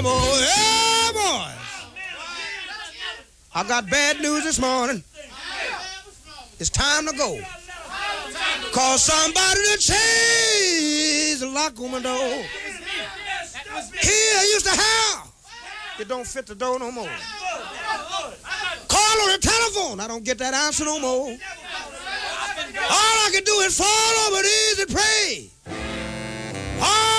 more. Yeah, boys. I got bad news this morning. It's time to go. Cause somebody to change the lock on my door. Here I used to have. It don't fit the door no more. Call on the telephone. I don't get that answer no more. All I can do is fall over these and pray.